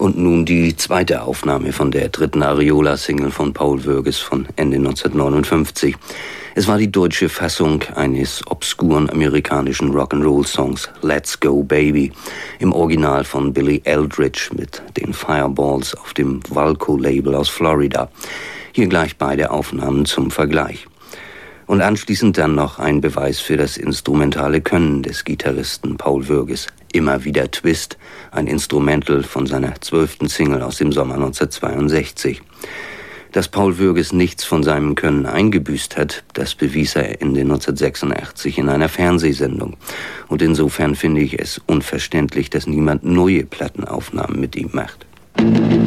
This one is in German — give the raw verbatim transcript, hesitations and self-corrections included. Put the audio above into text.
Und nun die zweite Aufnahme von der dritten Areola-Single von Paul Woerges von Ende neunzehnhundertneunundfünfzig. Es war die deutsche Fassung eines obskuren amerikanischen Rock'n'Roll-Songs Let's Go Baby, im Original von Billy Eldridge mit den Fireballs auf dem Valco-Label aus Florida. Hier gleich beide Aufnahmen zum Vergleich. Und anschließend dann noch ein Beweis für das instrumentale Können des Gitarristen Paul Woerges. Immer wieder Twist, ein Instrumental von seiner zwölften Single aus dem Sommer neunzehnhundertzweiundsechzig. Dass Paul Woerges nichts von seinem Können eingebüßt hat, das bewies er Ende neunzehnhundertsechsundachtzig in einer Fernsehsendung. Und insofern finde ich es unverständlich, dass niemand neue Plattenaufnahmen mit ihm macht.